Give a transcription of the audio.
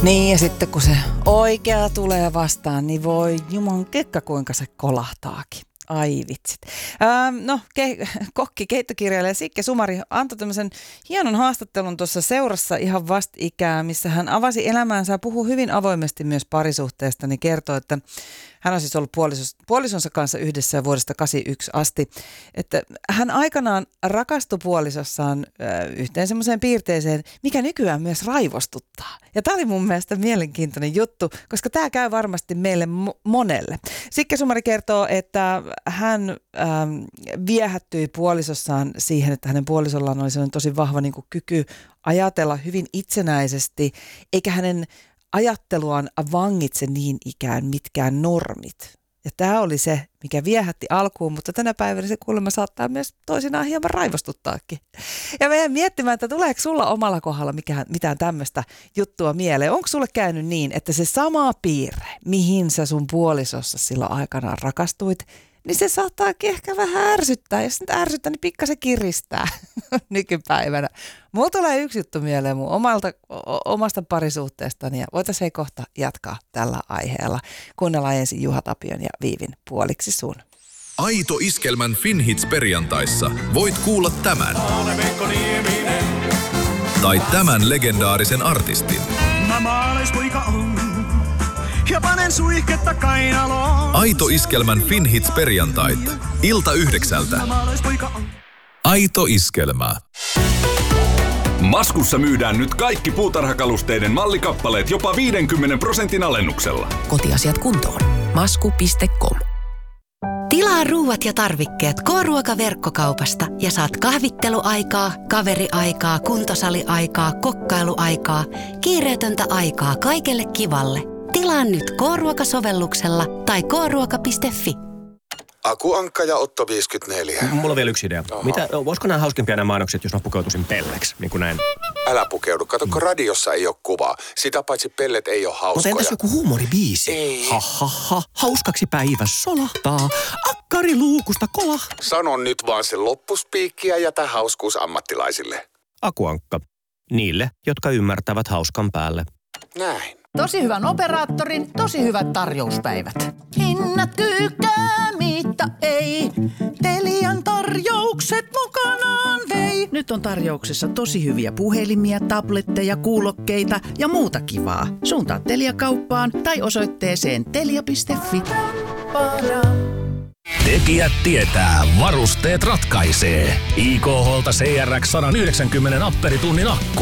Niin, ja sitten kun se oikea tulee vastaan, niin voi juman kekka kuinka se kolahtaakin. Ai vitsit. Kokki, keittokirjailija Sikke Sumari antoi tämmöisen hienon haastattelun tuossa Seurassa ihan vastikään, missä hän avasi elämäänsä ja puhui hyvin avoimesti myös parisuhteesta, niin kertoi, että hän on siis ollut puolisonsa kanssa yhdessä vuodesta 1981 asti, että hän aikanaan rakastui puolisossaan yhteen semmoiseen piirteeseen, mikä nykyään myös raivostuttaa. Ja tämä oli mun mielestä mielenkiintoinen juttu, koska tämä käy varmasti meille monelle. Sikke Sumari kertoo, että hän viehättyi puolisossaan siihen, että hänen puolisollaan oli sellainen tosi vahva niin kuin kyky ajatella hyvin itsenäisesti, eikä hänen ajatteluaan vangitse niin ikään mitkään normit. Ja tämä oli se, mikä viehätti alkuun, mutta tänä päivänä se kuulemma saattaa myös toisinaan hieman raivostuttaakin. Ja meidän miettimään, että tuleeko sulla omalla kohdalla mitään tämmöistä juttua mieleen. Onko sulle käynyt niin, että se sama piirre, mihin sä sun puolisossa silloin aikanaan rakastuit, niin se saattaakin ehkä vähän ärsyttää. Jos nyt ärsyttää, niin pikkasen kiristää nykypäivänä. Mulla tulee yksi juttu mieleen mun omasta parisuhteestani ja voitaisiin kohta jatkaa tällä aiheella. Kuunnellaan ensin Juha Tapion ja Viivin Puoliksi sun. Aito Iskelmän Finhits perjantaissa voit kuulla tämän. Tai tämän legendaarisen artistin. Mä maalaispoika on. Ja panen suihketta kainaloon. Aito Iskelmän Finhits perjantait. Ilta 9. Aito Iskelmä. Maskussa myydään nyt kaikki puutarhakalusteiden mallikappaleet jopa 50% alennuksella. Kotiasiat kuntoon. Masku.com. Tilaa ruuat ja tarvikkeet K-ruoka-verkkokaupasta ja saat kahvitteluaikaa, kaveriaikaa, kuntosaliaikaa, kokkailuaikaa, kiireetöntä aikaa kaikelle kivalle. Tilaa nyt K-ruoka-sovelluksella tai kruoka.fi. Aku Ankka ja Otto 54. Mulla on vielä yksi idea. Voisiko nämä hauskempia nämä mainokset, jos mä pukeutuisin pelleksi, niin kuin näin? Älä pukeudu. Kato, kun radiossa ei ole kuvaa. Sitä paitsi pellet ei ole hauskoja. Mutta entäs joku huumoribiisi? Ei. Hauskaksi päivä solahtaa. Akkari luukusta kolahtaa. Sano nyt vaan se loppuspiikki ja jätä hauskuus ammattilaisille. Aku Ankka. Niille, jotka ymmärtävät hauskan päälle. Näin. Tosi hyvän operaattorin, tosi hyvät tarjouspäivät. Hinnat kyykää, mitä ei. Telian tarjoukset mukanaan vei. Nyt on tarjouksessa tosi hyviä puhelimia, tabletteja, kuulokkeita ja muuta kivaa. Suuntaa Telia-kauppaan tai osoitteeseen telia.fi. Tekijät tietää, varusteet ratkaisee. IKH:lta CRX 190 amperitunnin akku.